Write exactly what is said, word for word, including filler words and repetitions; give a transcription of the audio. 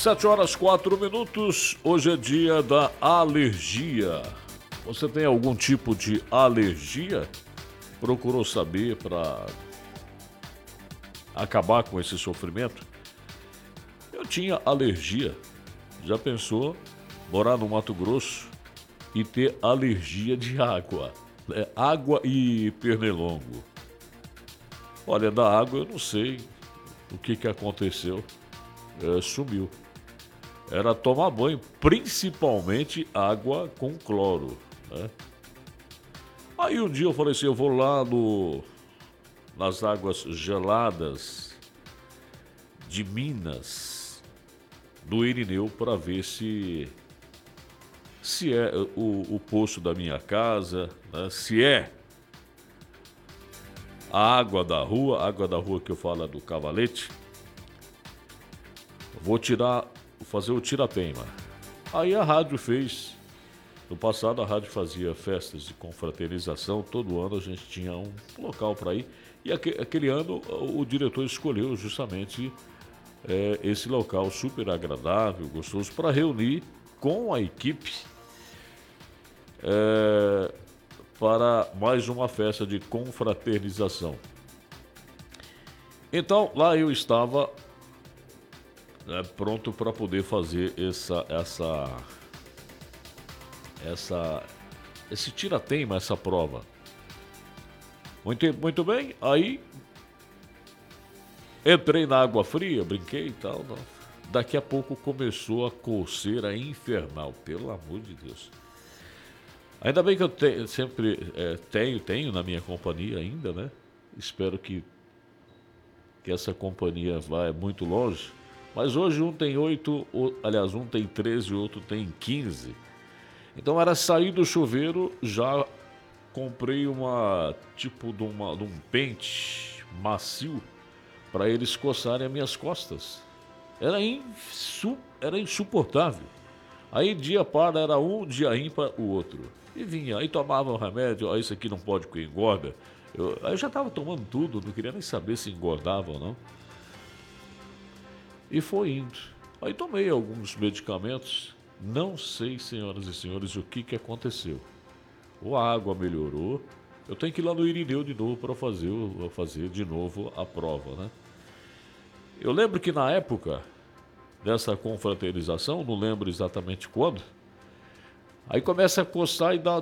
Sete horas, quatro minutos. Hoje é dia da alergia. Você tem algum tipo de alergia? Procurou saber para acabar com esse sofrimento? Eu tinha alergia. Já pensou morar no Mato Grosso e ter alergia de água? É, água e pernilongo. Olha, da água eu não sei o que, que aconteceu. É, sumiu. Era tomar banho, principalmente água com cloro, né? Aí um dia eu falei assim, eu vou lá no, nas águas geladas de Minas, do Irineu, para ver se se é o, o poço da minha casa, né? Se é a água da rua, a água da rua que eu falo é do Cavalete. Vou tirar, fazer o tira-teima. Aí a rádio fez. No passado a rádio fazia festas de confraternização. Todo ano a gente tinha um local para ir. E aquele, aquele ano o, o diretor escolheu justamente é, esse local super agradável, gostoso, para reunir com a equipe é, para mais uma festa de confraternização. Então lá eu estava É, pronto para poder fazer essa, essa, essa, esse tira-teima, essa prova. Muito, muito bem, aí entrei na água fria, brinquei e tal. Não. Daqui a pouco começou a coceira infernal, pelo amor de Deus. Ainda bem que eu te, sempre é, tenho, tenho na minha companhia ainda, né? Espero que, que essa companhia vá muito longe. Mas hoje um tem oito, aliás, um tem treze e o outro tem quinze. Então era sair do chuveiro, já comprei uma, tipo de, uma, de um pente macio para eles coçarem as minhas costas. Era, insu, era insuportável. Aí dia par era um, dia ímpar o outro. E vinha, aí tomava um remédio, ah, isso aqui não pode porque engorda. Eu, aí eu já estava tomando tudo, não queria nem saber se engordava ou não. E foi indo. Aí tomei alguns medicamentos. Não sei, senhoras e senhores, o que, que aconteceu. Ou a água melhorou. Eu tenho que ir lá no Irineu de novo para fazer, fazer de novo a prova, né? Eu lembro que na época dessa confraternização, não lembro exatamente quando, aí começa a coçar e dá